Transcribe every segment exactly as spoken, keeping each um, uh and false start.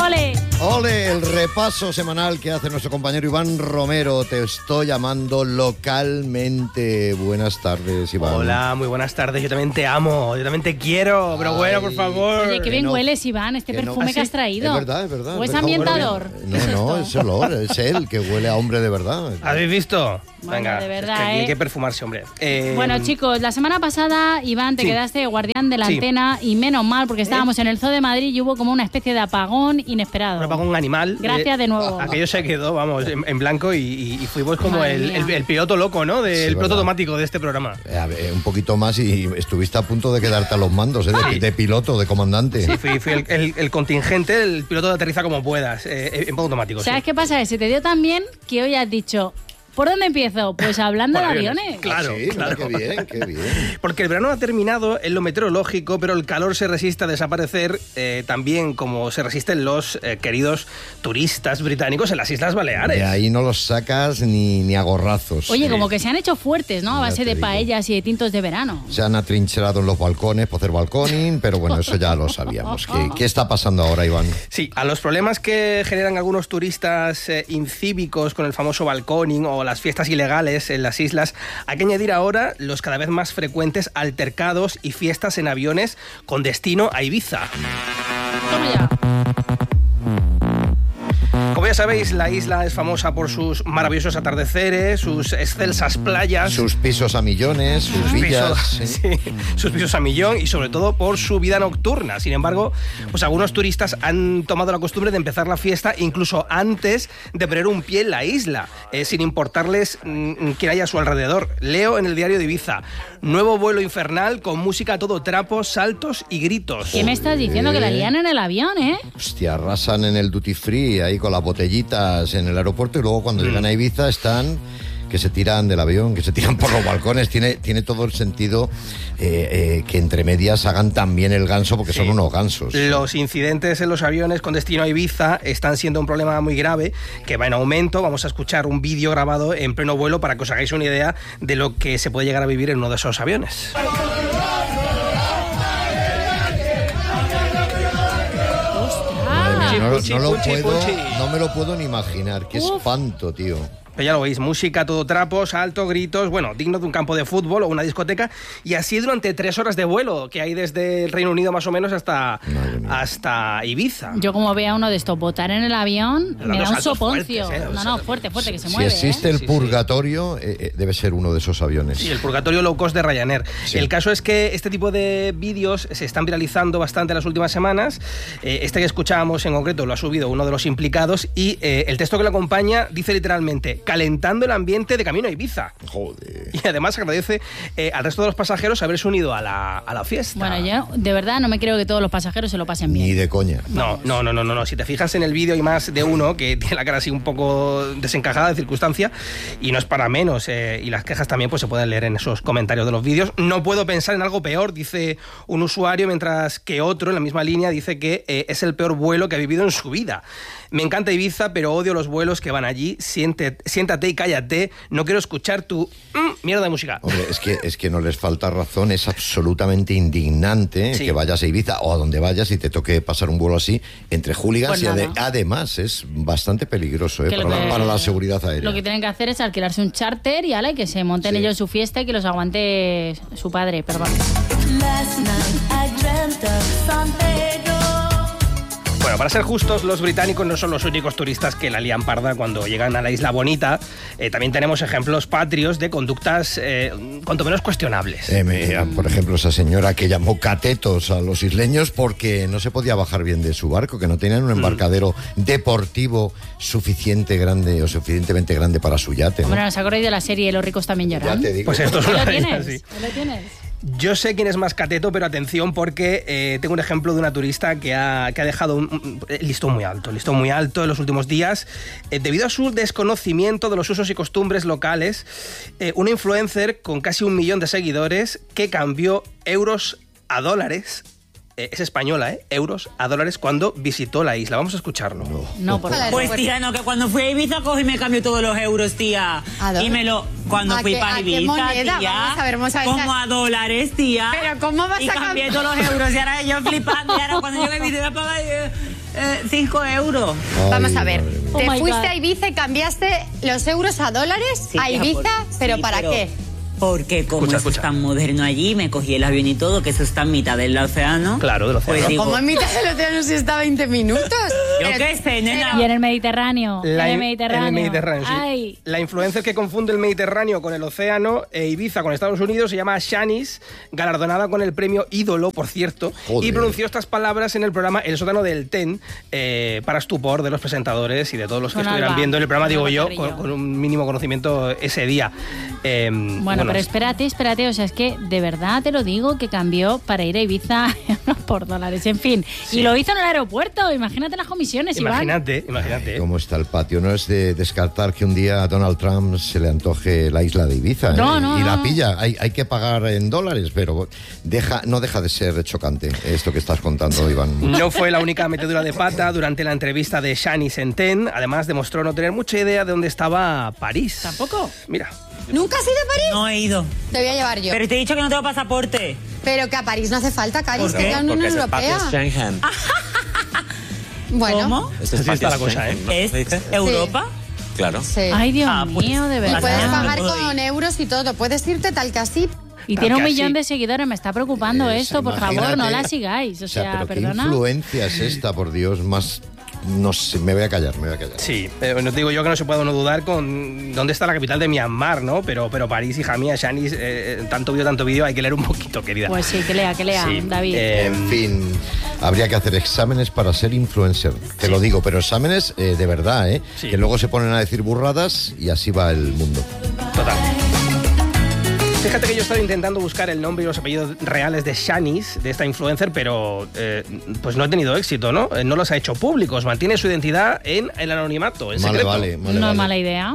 ¡Ole! ¡Ole! El repaso semanal que hace nuestro compañero Iván Romero. Te estoy llamando localmente. Buenas tardes, Iván. Hola, muy buenas tardes. Yo también te amo, yo también te quiero, pero Ay. bueno, por favor. Oye, qué bien no, hueles, Iván, este que no. perfume ¿Ah, que has sí? traído. Es verdad, es verdad. ¿O es Por favor, ambientador? No, ¿Qué es no, esto? es olor, es él que huele a hombre de verdad. ¿Habéis visto? Bueno, Venga, de verdad, es que aquí ¿eh? hay que perfumarse, hombre. Eh, Bueno, chicos, la semana pasada, Iván, te Sí. quedaste guardián de la Sí. antena y menos mal, porque estábamos en el Zoo de Madrid y hubo como una especie de apagón inesperado. me pago un animal. Gracias eh, de nuevo. Aquello se quedó, vamos, en, en blanco y, y- y fuimos como Madre el, mía. el- el piloto loco, ¿no? Del Sí, piloto verdad. automático de este programa. Eh, a ver, un poquito más y estuviste a punto de quedarte a los mandos, ¿eh? de, Sí. de piloto, de comandante. Sí, fui, fui el, el- el contingente, el piloto de aterriza como puedas, eh, en modo automático. sí. ¿Sabes qué pasa? Que se te dio tan bien que hoy has dicho, ¿por dónde empiezo? Pues hablando Por de aviones. aviones. Claro, Ah, sí, mira, claro. qué bien, qué bien. Porque el verano ha terminado en lo meteorológico, pero el calor se resiste a desaparecer, eh, también como se resisten los eh, queridos turistas británicos en las Islas Baleares. De ahí no los sacas ni, ni a gorrazos. Oye, Sí. como que se han hecho fuertes, ¿no? A Ya base te de digo. paellas y de tintos de verano. Se han atrincherado en los balcones por hacer balconing, pero bueno, eso ya lo sabíamos. ¿Qué, qué está pasando ahora, Iván? Sí, a los problemas que generan algunos turistas eh, incívicos con el famoso balconing o las fiestas ilegales en las islas, hay que añadir ahora los cada vez más frecuentes altercados y fiestas en aviones con destino a Ibiza. Toma ya. Como ya sabéis, la isla es famosa por sus maravillosos atardeceres, sus excelsas playas, Sus pisos a millones, sus sus villas. pisos, ¿sí? sí, sus pisos a millón y sobre todo por su vida nocturna. Sin embargo, pues algunos turistas han tomado la costumbre de empezar la fiesta incluso antes de poner un pie en la isla, eh, sin importarles mm, quién haya a su alrededor. Leo en el diario de Ibiza: nuevo vuelo infernal con música a todo trapo, saltos y gritos. ¿Qué me estás diciendo? Que la lían en el avión, ¿eh? Hostia, arrasan en el duty free ahí con las botellitas en el aeropuerto y luego cuando llegan a Ibiza están que se tiran del avión, que se tiran por los balcones. Tiene, tiene todo el sentido eh, eh, que entre medias hagan también el ganso porque Sí. son unos gansos. Los incidentes en los aviones con destino a Ibiza están siendo un problema muy grave que va en aumento. Vamos a escuchar un vídeo grabado en pleno vuelo para que os hagáis una idea de lo que se puede llegar a vivir en uno de esos aviones. ¡Ah! No, Puchi, no lo puchi, puedo, puchi. no me lo puedo ni imaginar. Qué Uf. espanto, tío. Pero ya lo veis, música, todo trapos, alto, gritos, bueno, digno de un campo de fútbol o una discoteca, y así durante tres horas de vuelo, que hay desde el Reino Unido más o menos hasta, Madre mía. hasta Ibiza. Yo como vea uno de estos botar en el avión, Pero me los da un saltos soponcio. fuertes, ¿eh? O No, sea, no, fuerte, fuerte, que se Si mueve, existe ¿eh? el Sí, sí. purgatorio, eh, eh, debe ser uno de esos aviones. Sí, el purgatorio low cost de Ryanair. Sí. El caso es que este tipo de vídeos se están viralizando bastante en las últimas semanas. Eh, este que escuchábamos en concreto lo ha subido uno de los implicados y eh, el texto que lo acompaña dice literalmente: calentando el ambiente de camino a Ibiza. Joder. Y además agradece eh, al resto de los pasajeros haberse unido a la, a la fiesta. Bueno, yo de verdad no me creo que todos los pasajeros se lo pasen bien. Ni de coña. No, no, no, no, no, no. Si te fijas en el vídeo hay más de uno que tiene la cara así un poco desencajada de circunstancia y no es para menos. eh, y las quejas también pues se pueden leer en esos comentarios de los vídeos. No puedo pensar en algo peor, dice un usuario, mientras que otro en la misma línea dice que eh, es el peor vuelo que ha vivido en su vida. Me encanta Ibiza, pero odio los vuelos que van allí. Siente, siéntate y cállate. No quiero escuchar tu mm, mierda de música. Hombre, es que, es que no les falta razón, es absolutamente indignante Sí. que vayas a Ibiza o a donde vayas y te toque pasar un vuelo así entre hooligans Pues y ade- nada. además es bastante peligroso ¿eh? Que para, lo la, que- para la seguridad aérea. Lo que tienen que hacer es alquilarse un charter y ala, y que se monten Sí. ellos su fiesta y que los aguante su padre, perdón. Last night I dreamt of San Pedro. Bueno, para ser justos, los británicos no son los únicos turistas que la lían parda cuando llegan a la Isla Bonita. Eh, también tenemos ejemplos patrios de conductas eh, cuanto menos cuestionables. Eh, me- ah, por ejemplo, esa señora que llamó catetos a los isleños porque no se podía bajar bien de su barco, que no tenían un embarcadero deportivo suficiente grande o suficientemente grande para su yate, ¿no? Bueno, ¿os acordáis de la serie Los ricos también Ya lloran? te digo. Pues esto es ¿Ahí una lo de ellas, tienes? sí. ¿Ahí lo tienes? Yo sé quién es más cateto, pero atención porque eh, tengo un ejemplo de una turista que ha, que ha dejado un, un listón muy alto, listón muy alto en los últimos días. Eh, debido a su desconocimiento de los usos y costumbres locales, eh, una influencer con casi un millón de seguidores que cambió euros a dólares, eh, es española, ¿eh? Euros a dólares cuando visitó la isla. Vamos a escucharlo. No. No, por favor. Pues tía, no, que cuando fui a Ibiza cogí y me cambió todos los euros, tía. ¿A dónde? Y me lo... Cuando ¿A fui qué- para a qué Ibiza, moneda? tía. Vamos a ver, vamos a ver. Como a dólares, tía. Pero ¿cómo vas y a cambié cambiar? todos los euros y ahora yo flipando. Y ahora cuando yo me Ibiza, papá, Eh, cinco euros. Ay, Vamos a ver, madre mía. te Oh my fuiste God. a Ibiza y cambiaste los euros a dólares Sí, a hija, Ibiza, por- ¿pero sí, para pero- qué? Porque como Escucha, eso escucha. es tan moderno allí, me cogí el avión y todo, que eso está en mitad del océano. Claro, del océano. Pues digo, ¿Cómo en mitad del océano si está veinte minutos? yo Pero- qué sé, nena. Y en el Mediterráneo. La en el in- Mediterráneo. en el Mediterráneo, sí. Ay. La influencer que confunde el Mediterráneo con el océano e Ibiza con Estados Unidos se llama Shanice, galardonada con el premio Ídolo, por cierto, Joder. y pronunció estas palabras en el programa El sótano del Ten, eh, para estupor de los presentadores y de todos los que Con estuvieran Alba, viendo el programa, con digo Alba yo, Carrillo. con, con un mínimo conocimiento ese día. Eh, Bueno, pero espérate, espérate, o sea, es que de verdad te lo digo que cambió para ir a Ibiza por dólares, en fin. Sí. Y lo hizo en el aeropuerto, imagínate las comisiones, Iván. Imagínate, imagínate. ¿Cómo está el patio? No es de descartar que un día a Donald Trump se le antoje la isla de Ibiza, ¿eh? No, no, y la no. pilla. Hay, hay que pagar en dólares, pero deja, no deja de ser chocante esto que estás contando, Iván. No fue la única metedura de pata durante la entrevista de Shanice en Ten. Además, demostró no tener mucha idea de dónde estaba París. ¿Tampoco? Mira. ¿Nunca has ido a París? No he ido. Te voy a llevar yo. Pero te he dicho que no tengo pasaporte. Pero que a París no hace falta, Cari, ¿Por es qué? que es la Unión Porque es Europea. espacio Schengen. Bueno, ¿Cómo? Es Así está espacio la cosa, Schengen, ¿eh? ¿no? ¿Es ¿Se dice? Europa? Claro. sí. Ay, Dios Ah, pues, mío, de y verdad. puedes Ah, pagar no puedo con ir. euros y todo. Puedes irte tal que así. Y tiene un Casi. millón de seguidores, me está preocupando Eh, esto, por favor, imagínate. no la sigáis. O sea, pero perdona. ¿qué influencia es esta, por Dios? Más, no sé, me voy a callar, me voy a callar. Sí, eh, no te digo yo que no se puede uno dudar con dónde está la capital de Myanmar, ¿no? Pero, pero París, hija mía, Shanice, eh, tanto vídeo, tanto vídeo, hay que leer un poquito, querida. Pues sí, que lea, que lea, Sí, David. eh, En fin, habría que hacer exámenes para ser influencer. Te lo digo, pero exámenes eh, de verdad, ¿eh? Sí. Que luego se ponen a decir burradas y así va el mundo. Total. Fíjate que yo he estado intentando buscar el nombre y los apellidos reales de Shanice, de esta influencer, pero eh, pues no he tenido éxito, ¿no? Eh, No los ha hecho públicos, mantiene su identidad en el anonimato, en Vale, secreto. vale, vale, no vale. es mala idea.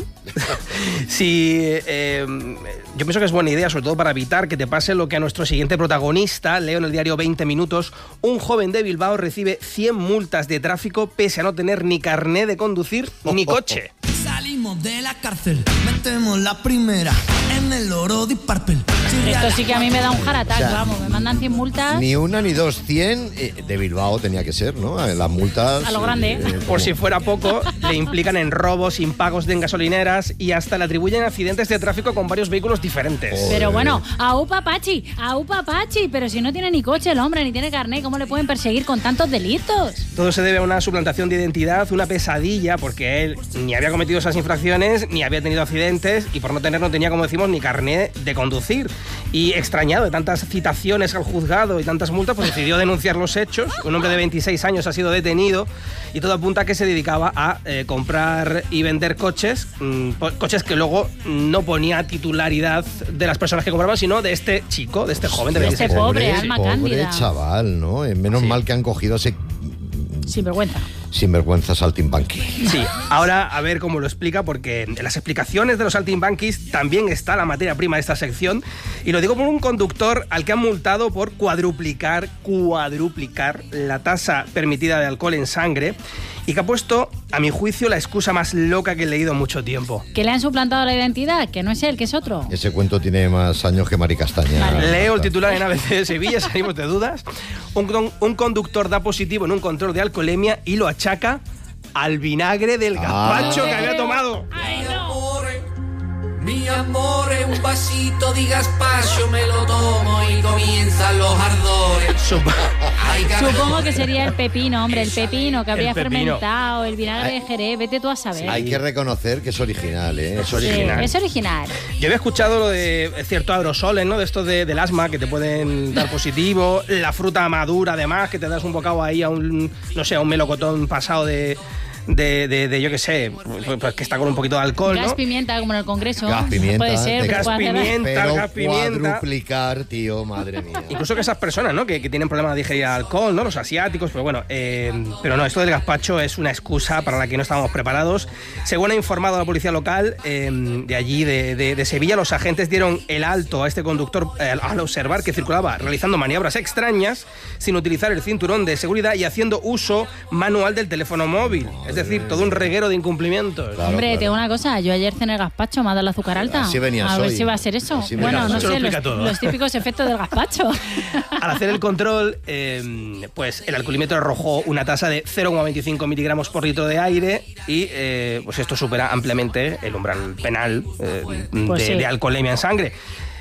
Sí, eh, yo pienso que es buena idea, sobre todo para evitar que te pase lo que a nuestro siguiente protagonista, leo en el diario veinte minutos, un joven de Bilbao recibe cien multas de tráfico pese a no tener ni carné de conducir ni coche. Salimos de la cárcel, metemos la primera en el oro de Purple. Esto sí que a mí me da un heart attack, O sea, vamos, me mandan cien multas. Ni una ni dos, cien eh, de Bilbao tenía que ser, ¿no? Eh, Las multas... A lo grande. eh, Por como- si fuera poco, le implican en robos, impagos de en gasolineras y hasta le atribuyen accidentes de tráfico con varios vehículos diferentes. Joder. Pero bueno, aupa pachi, aupa pachi, pero si no tiene ni coche el hombre, ni tiene carné, ¿cómo le pueden perseguir con tantos delitos? Todo se debe a una suplantación de identidad, una pesadilla, porque él ni había cometido esas infracciones, ni había tenido accidentes y por no tener no tenía, como decimos, ni carné de conducir. Y extrañado de tantas citaciones al juzgado y tantas multas, pues decidió denunciar los hechos. Un hombre de veintiséis años ha sido detenido y todo apunta a que se dedicaba a eh, comprar y vender coches, mmm, po- coches que luego no ponía titularidad de las personas que compraban, sino de este chico, de este joven de De este veintiséis años. pobre, alma pobre cándida. chaval, ¿no? Eh, Menos Sí. mal que han cogido a ese Sin vergüenza. sinvergüenza saltimbanqui. Sí, ahora a ver cómo lo explica, porque en las explicaciones de los saltimbanquis también está la materia prima de esta sección, y lo digo por un conductor al que han multado por cuadruplicar, cuadruplicar la tasa permitida de alcohol en sangre, y que ha puesto, a mi juicio, la excusa más loca que he leído en mucho tiempo. ¿Que le han suplantado la identidad? Que no es él, que es otro. Ese cuento tiene más años que Mari Castaña. Vale. Leo el titular en A B C de Sevilla, salimos de dudas. Un, con- un conductor da positivo en un control de alcoholemia y lo achaca al vinagre del gazpacho Ah. que había tomado. Ay, no. Mi amore, un vasito di gazpacho me lo tomo y comienzan los ardores. Sup- Ay, Supongo que sería el pepino, hombre, el pepino que habría pepino. fermentado, el vinagre de Jerez, vete tú a saber. Hay que reconocer que es original, ¿eh? Es Sí, original. es original. Yo había escuchado lo de ciertos aerosoles, ¿no? De estos de, del asma que te pueden dar positivo, la fruta madura además, que te das un bocado ahí a un, no sé, a un melocotón pasado de, de, de, de yo qué sé, pues, pues que está con un poquito de alcohol, Gas ¿no? pimienta, como en el Congreso. Gas pimienta, Puede ser. de pero gas puede hacer- pimienta. Pero gas pimienta. cuadruplicar, tío, madre mía. Incluso que esas personas, ¿no? Que, que tienen problemas de digerir alcohol, ¿no? Los asiáticos, pero bueno, eh, pero no, esto del gazpacho es una excusa para la que no estábamos preparados. Según ha informado la policía local eh, de allí, de, de- de Sevilla, los agentes dieron el alto a este conductor eh, al observar que circulaba realizando maniobras extrañas sin utilizar el cinturón de seguridad y haciendo uso manual del teléfono móvil. Es decir, todo un reguero de incumplimientos. Claro, Hombre, claro. te digo una cosa, yo ayer cené gazpacho, me ha dado el azúcar alta. Así venías A ver hoy. si va a ser eso. Así Bueno, venías no hoy. Eso lo sé, los, explica todo. los típicos efectos del gazpacho. Al hacer el control, eh, pues el alcoholímetro arrojó una tasa de cero coma veinticinco miligramos por litro de aire y eh, pues esto supera ampliamente el umbral penal eh, Pues de, sí. de alcoholemia en sangre.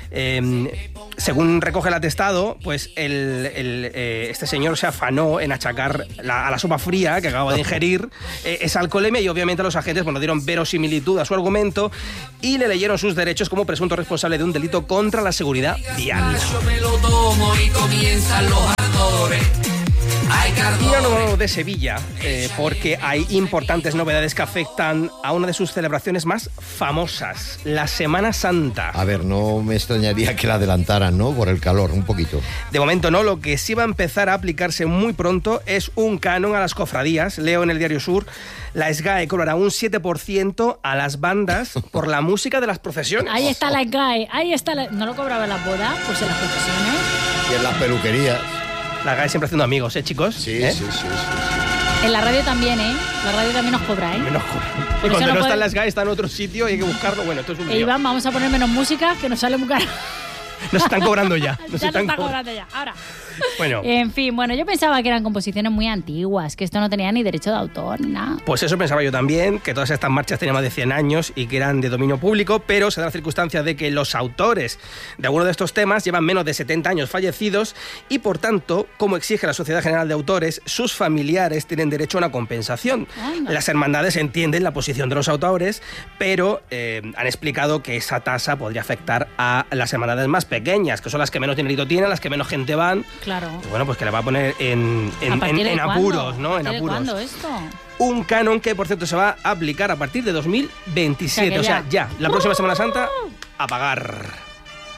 Eh, según recoge el atestado, pues el, el, eh, este señor se afanó en achacar la, a la sopa fría que acababa de ingerir eh, esa alcoholemia y obviamente los agentes bueno, dieron verosimilitud a su argumento y le leyeron sus derechos como presunto responsable de un delito contra la seguridad vial. Yo me lo tomo y comienzan los ardores. Ay, Y no nos cardores. vamos de Sevilla, eh, porque hay importantes novedades que afectan a una de sus celebraciones más famosas, la Semana Santa. A ver, no me extrañaría que la adelantaran, ¿no? Por el calor, un poquito. De momento no, lo que sí va a empezar a aplicarse muy pronto es un canon a las cofradías. Leo en el Diario Sur, la SGAE cobrará un siete por ciento a las bandas por la música de las procesiones. Ahí está la G A E, ahí está la... ¿No lo cobraba en las bodas? Pues en las profesiones. Y en las peluquerías. La SGAE siempre haciendo amigos, ¿eh, chicos? Sí, ¿Eh? sí, sí, sí, sí. En la radio también, ¿eh? La radio también nos cobra, ¿eh? Menos cobran. Por Y eso cuando no no está puede- en la SGAE está en otro sitio y hay que buscarlo. Bueno, esto es un E lío. Iván, vamos a poner menos música, que nos sale muy caro. Nos están cobrando ya. Nos Ya nos están está co- cobrando ya. Ahora. Bueno. En fin, bueno, yo pensaba que eran composiciones muy antiguas, que esto no tenía ni derecho de autor ni nada. Pues eso pensaba yo también, que todas estas marchas tenían más de cien años y que eran de dominio público, pero se da la circunstancia de que los autores de algunos de estos temas llevan menos de setenta años fallecidos y, por tanto, como exige la Sociedad General de Autores, sus familiares tienen derecho a una compensación. Anda. Las hermandades entienden la posición de los autores, pero eh, han explicado que esa tasa podría afectar a las hermandades más pequeñas, que son las que menos dinerito tienen, las que menos gente van. Claro. Y bueno, pues que le va a poner en, en, ¿A partir en- de en cuándo? apuros, ¿no? ¿A En partir de apuros. cuándo esto? Un canon que, por cierto, se va a aplicar a partir de dos mil veintisiete. O O sea, sea, que ya. ya. La próxima Semana Santa, a pagar.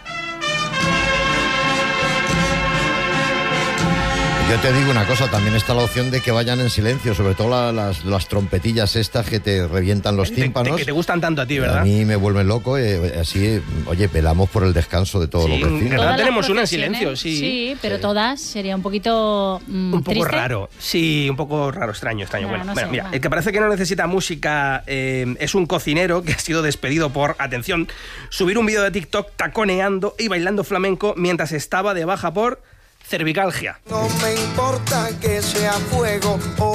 Yo te digo una cosa, también está la opción de que vayan en silencio, sobre todo la- las, las trompetillas estas que te revientan los Te- te- tímpanos. que te gustan tanto a ti, ¿verdad? A mí me vuelven loco, eh, así, oye, velamos por el descanso de todos Sí, los vecinos. ¿verdad? Todas las tenemos una en profesiones, silencio, sí. Sí, pero Sí. todas sería un poquito mm, Un poco triste. raro, sí, un poco raro, extraño, extraño. Bueno, bueno, no bueno, sé, mira, bueno. el que parece que no necesita música eh, es un cocinero que ha sido despedido por, atención, subir un vídeo de TikTok taconeando y bailando flamenco mientras estaba de baja por cervicalgia. No me importa que sea fuego o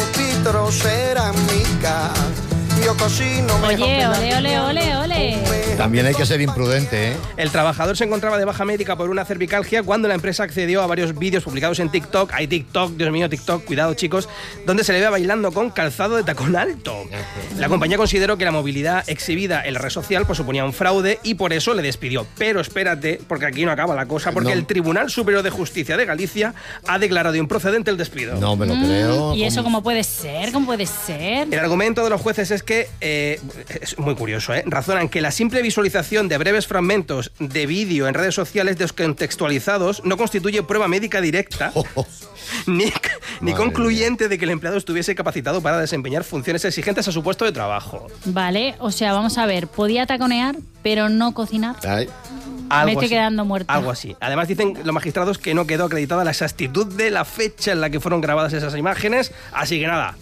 vitrocerámica. Yo cocino mejor Oye, que ole, ole, ole, ole. También hay que ser imprudente, ¿eh? El trabajador se encontraba de baja médica por una cervicalgia cuando la empresa accedió a varios vídeos publicados en TikTok. Hay TikTok, Dios mío, TikTok, cuidado chicos, donde se le ve bailando con calzado de tacón alto. La compañía consideró que la movilidad exhibida en la red social pues, suponía un fraude y por eso le despidió. Pero espérate, porque aquí no acaba la cosa, porque No. el Tribunal Superior de Justicia de Galicia ha declarado improcedente el despido. No me lo creo. ¿Y eso ¿Cómo? cómo puede ser? ¿Cómo puede ser? El argumento de los jueces es que, eh, es muy curioso, ¿eh? razonan que la simple visualización de breves fragmentos de vídeo en redes sociales descontextualizados no constituye prueba médica directa ni, ni Madre concluyente de que el empleado estuviese capacitado para desempeñar funciones exigentes a su puesto de trabajo. Vale, o sea, vamos a ver, podía taconear, pero no cocinar. Ay, Algo Me estoy así. quedando muerta. Algo así. Además dicen los magistrados que no quedó acreditada la exactitud de la fecha en la que fueron grabadas esas imágenes, así que nada,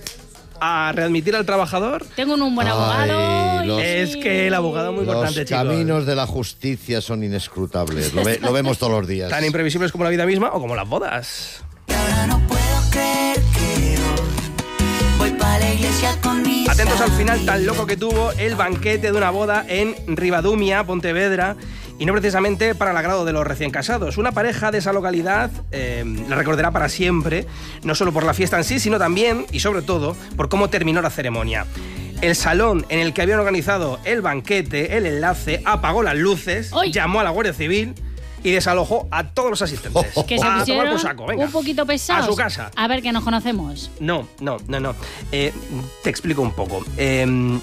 a readmitir al trabajador. Tengo un, un buen Ay, abogado. y- los- Es que el abogado es muy los importante, chicos. caminos de la justicia son inescrutables. Lo, ve- lo vemos todos los días. Tan imprevisibles como la vida misma o como las bodas. Y ahora no puedo creer que hoy voy pa' la iglesia con mis Atentos al final amigos. tan loco que tuvo el banquete de una boda en Ribadumia, Pontevedra, y no precisamente para el agrado de los recién casados. Una pareja de esa localidad eh, la recordará para siempre, no solo por la fiesta en sí, sino también, y sobre todo, por cómo terminó la ceremonia. El salón en el que habían organizado el banquete, el enlace, apagó las luces, ¡Ay! llamó a la Guardia Civil y desalojó a todos los asistentes. Que se a tomar pusieron por saco, venga. un poquito pesados. A su casa. A ver, que nos conocemos. No, no, no, no. Eh, te explico un poco. Eh,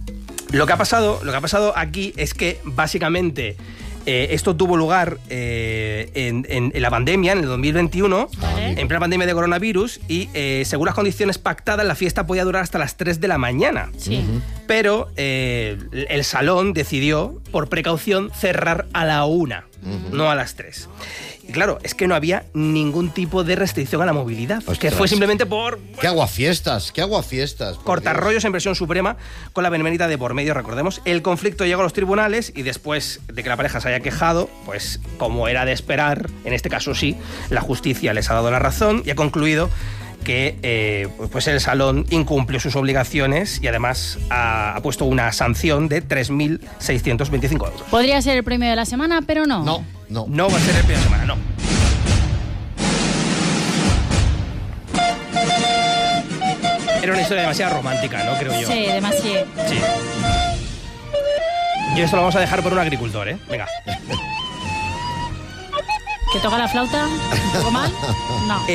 lo que ha pasado, lo que ha pasado aquí es que básicamente eh, esto tuvo lugar eh, en, en- en la pandemia, en el dos mil veintiuno, Vale. en plena pandemia de coronavirus, y eh, según las condiciones pactadas, la fiesta podía durar hasta las tres de la mañana. Sí. Pero eh, el salón decidió, por precaución, cerrar a la una. uh-huh. no a las tres. Y claro, es que no había ningún tipo de restricción a la movilidad, Ostras. que fue simplemente por... ¡Qué aguafiestas! ¡Qué aguafiestas! Cortarrollos en versión suprema con la Benemérita de por medio, recordemos. El conflicto llegó a los tribunales y después de que la pareja se haya quejado, pues como era de esperar, en este caso sí, la justicia les ha dado la razón y ha concluido que eh, pues el salón incumplió sus obligaciones y además ha, ha puesto una sanción de tres mil seiscientos veinticinco euros. Podría ser el premio de la semana, pero no. No, no. No va a ser el premio de la semana, no. Era una historia demasiado romántica, ¿no? Creo yo. Sí, demasiado. Sí. Y esto lo vamos a dejar por un agricultor, ¿eh? Venga. ¿Que toca la flauta? ¿Un poco mal? No.